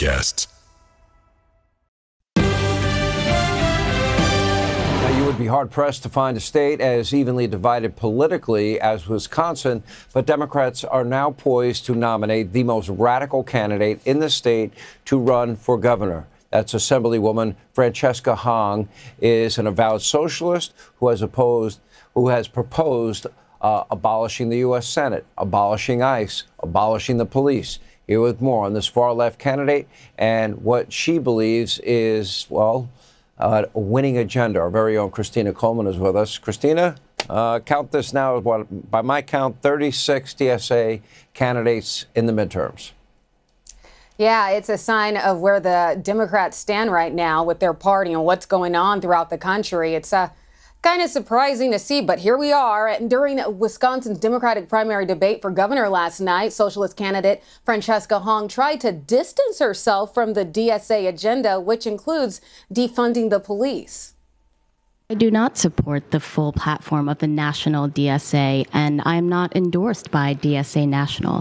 podcasts. You would be hard-pressed to find a state as evenly divided politically as Wisconsin, but Democrats are now poised to nominate the most radical candidate in the state to run for governor. That's Assemblywoman Francesca Hong, is an avowed socialist who has proposed abolishing the U.S. Senate, abolishing ICE, abolishing the police. Here with more on this far-left candidate and what she believes is, well, a winning agenda. Our very own Christina Coleman is with us. Christina, count this now, by my count, 36 DSA candidates in the midterms. Yeah, it's a sign of where the Democrats stand right now with their party and what's going on throughout the country. It's kind of surprising to see, but here we are. And during Wisconsin's Democratic primary debate for governor last night, socialist candidate Francesca Hong tried to distance herself from the DSA agenda, which includes defunding the police. I do not support the full platform of the national DSA, and I am not endorsed by DSA National.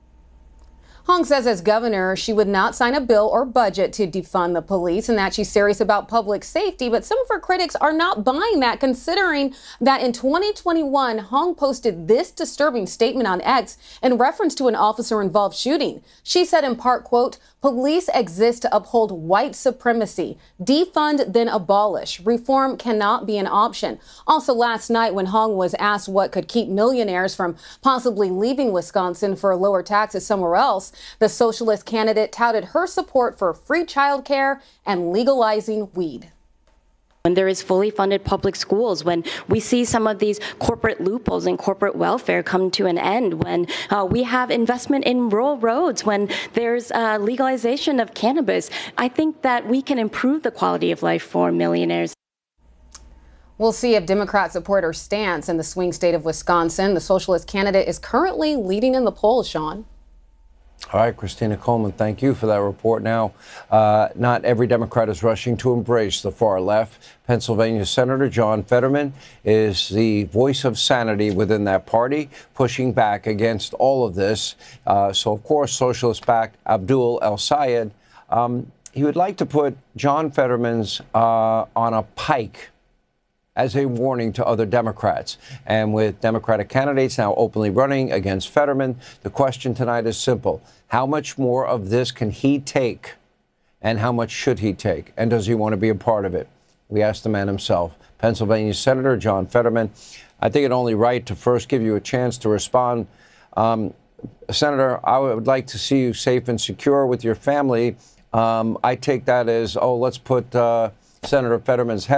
Hong says as governor, she would not sign a bill or budget to defund the police and that she's serious about public safety. But some of her critics are not buying that, considering that in 2021, Hong posted this disturbing statement on X in reference to an officer-involved shooting. She said in part, quote, "Police exist to uphold white supremacy. Defund, then abolish. Reform cannot be an option." Also last night, when Hong was asked what could keep millionaires from possibly leaving Wisconsin for lower taxes somewhere else, the socialist candidate touted her support for free childcare and legalizing weed. When there is fully funded public schools, when we see some of these corporate loopholes and corporate welfare come to an end, when we have investment in rural roads, when there's legalization of cannabis, I think that we can improve the quality of life for millionaires. We'll see if Democrats support her stance in the swing state of Wisconsin. The socialist candidate is currently leading in the polls, Sean. All right, Christina Coleman, thank you for that report. Now, not every Democrat is rushing to embrace the far left. Pennsylvania Senator John Fetterman is the voice of sanity within that party, pushing back against all of this. So, of course, socialist-backed Abdul El-Sayed, he would like to put John Fetterman's on a pike as a warning to other Democrats. And with Democratic candidates now openly running against Fetterman, the question tonight is simple. How much more of this can he take? And how much should he take? And does he want to be a part of it? We asked the man himself, Pennsylvania Senator John Fetterman. I think it only right to first give you a chance to respond. Senator, I would like to see you safe and secure with your family. I take that as, oh, let's put Senator Fetterman's head